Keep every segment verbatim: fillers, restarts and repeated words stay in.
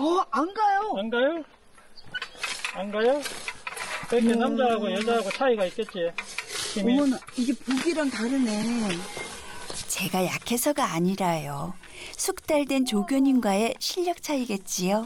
어, 안 가요. 안 가요? 안 가요? 그렇게 음... 남자하고 여자하고 차이가 있겠지. 힘이. 어머나, 이게 보기랑 다르네. 제가 약해서가 아니라요. 숙달된 조교님과의 실력 차이겠지요.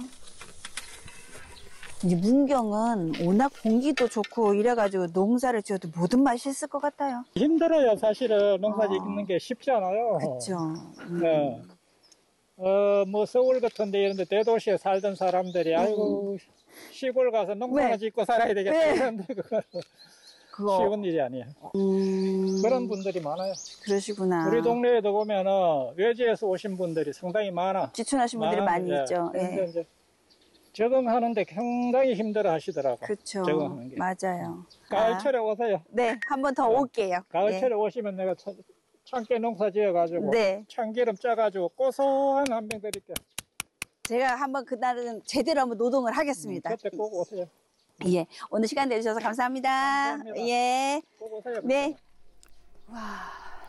이제 문경은 워낙 공기도 좋고 이래가지고 농사를 지어도 모든 맛이 있을 것 같아요. 힘들어요. 사실은 농사 어. 짓는 게 쉽지 않아요. 그렇죠. 음. 네. 어, 뭐 서울 같은데 이런데 대도시에 살던 사람들이 음. 아이고 시골 가서 농사나 네. 짓고 살아야 되겠다. 네. 그런데 그거 그거 쉬운 일이 아니에요. 음... 그런 분들이 많아요. 그러시구나. 우리 동네에도 보면은 외지에서 오신 분들이 상당히 많아. 지촌하신 분들이 많이 예. 있죠. 그런데 예. 이제 적응하는데 상당히 힘들어 하시더라고. 그렇죠. 적응하는 게. 맞아요. 가을철에 아. 오세요. 네, 한 번 더 네. 올게요. 가을철에 네. 오시면 내가 차, 참깨 농사 지어가지고 네. 참기름 짜가지고 고소한 한 병 드릴게요. 제가 한번 그날은 제대로 한번 노동을 하겠습니다. 음, 그때 꼭 오세요. 예, 오늘 시간 내주셔서 감사합니다. 감사합니다. 예. 꼭 오세요. 네. 와.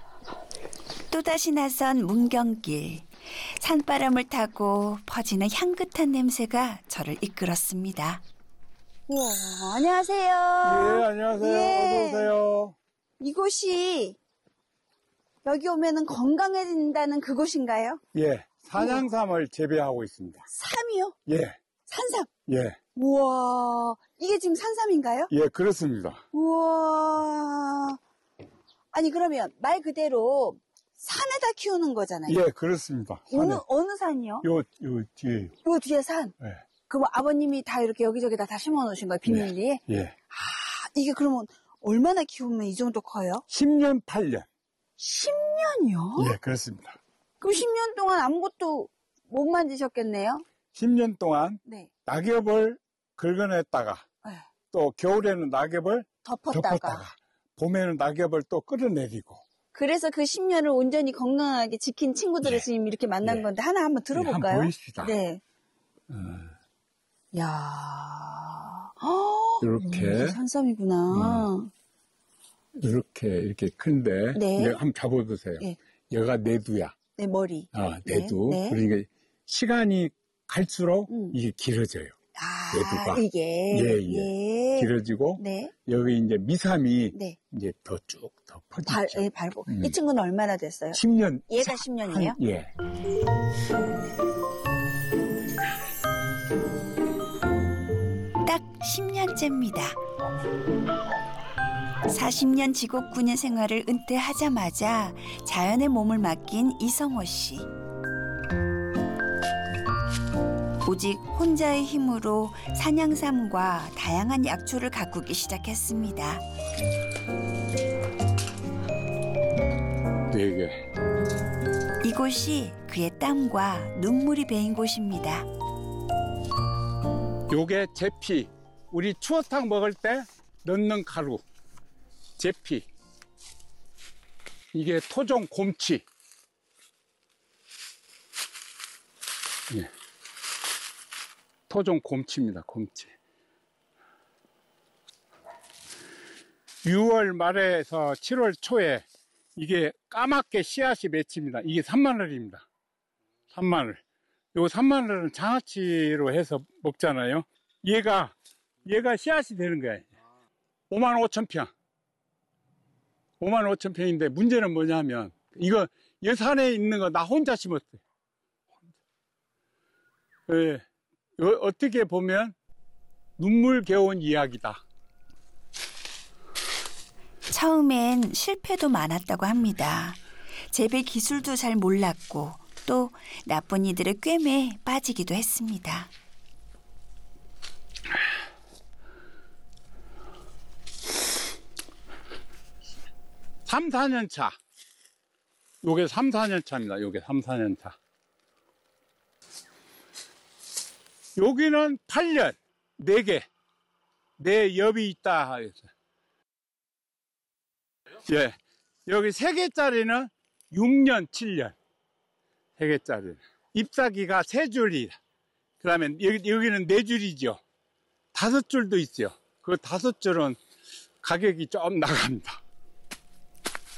또다시 나선 문경길. 산바람을 타고 퍼지는 향긋한 냄새가 저를 이끌었습니다. 우와, 안녕하세요. 예, 안녕하세요. 예. 어서 오세요. 이곳이 여기 오면은 건강해진다는 그곳인가요? 예, 산양삼을 재배하고 있습니다. 삼이요? 예. 산삼? 예. 우와, 이게 지금 산삼인가요? 예, 그렇습니다. 우와. 아니, 그러면 말 그대로 산에다 키우는 거잖아요. 예, 그렇습니다. 어느, 산에. 어느 산이요? 요, 요 뒤에. 요 뒤에 산? 예. 그럼 아버님이 다 이렇게 여기저기다 다 심어 놓으신 거예요, 비닐리에? 예. 예. 아, 이게 그러면 얼마나 키우면 이 정도 커요? 십 년, 팔 년. 십 년이요? 예, 그렇습니다. 그럼 십 년 동안 아무것도 못 만드셨겠네요? 십 년 동안 네. 낙엽을 긁어냈다가 네. 또 겨울에는 낙엽을 덮었다가. 덮었다가 봄에는 낙엽을 또 끌어내리고. 그래서 그 십 년을 온전히 건강하게 지킨 친구들을 예. 지금 이렇게 만난 예. 건데 하나 한번 들어볼까요? 예, 한번 보이시다. 네. 음. 야, 이렇게 오, 산삼이구나. 음. 이렇게 이렇게 큰데 네. 이제 한번 잡아보세요. 네. 얘가 내두야. 네, 머리. 아, 내두. 네. 네. 그러니까 시간이 갈수록 음. 이게 길어져요. 아, 내두가. 이게. 예, 예. 예. 길어지고 네. 여기 이제 미삼이 네. 이제 더 쭉 더 퍼지죠. 발, 예, 발고. 음. 이 친구는 얼마나 됐어요? 십 년. 얘가 십 년이에요? 한, 예. 딱 십 년째입니다. 사십 년 직업군인 생활을 은퇴하자마자 자연의 몸을 맡긴 이성호 씨. 오직 혼자의 힘으로 산양삼과 다양한 약초를 가꾸기 시작했습니다. 네 개. 이곳이 그의 땀과 눈물이 배인 곳입니다. 요게 제피. 우리 추어탕 먹을 때 넣는 가루. 제피. 이게 토종 곰치. 예. 토종 곰치입니다. 곰치. 유월 말에서 칠월 초에 이게 까맣게 씨앗이 맺힙니다. 이게 삼마늘입니다. 삼마늘. 요 삼마늘은 장아찌로 해서 먹잖아요. 얘가 얘가 씨앗이 되는 거예요. 오만 오천 평. 오만 오천 평인데 문제는 뭐냐면 이거 여산에 있는 거 나 혼자 심었어요. 예. 어떻게 보면 눈물겨운 이야기다. 처음엔 실패도 많았다고 합니다. 재배 기술도 잘 몰랐고 또 나쁜 이들의 꿰매에 빠지기도 했습니다. 삼, 사 년 차. 요게 삼, 사 년 차입니다. 요게 삼, 사 년 차. 여기는 팔 년, 네 개. 네 엽이 있다. 예. 여기 세 개짜리는 육 년, 칠 년. 세 개짜리. 잎사귀가 세 줄이. 그 다음에 여기, 여기는 네 줄이죠. 다섯 줄도 있어요. 그 다섯 줄은 가격이 좀 나갑니다.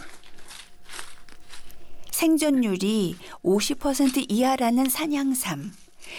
생존율이 오십 퍼센트 이하라는 산양삼.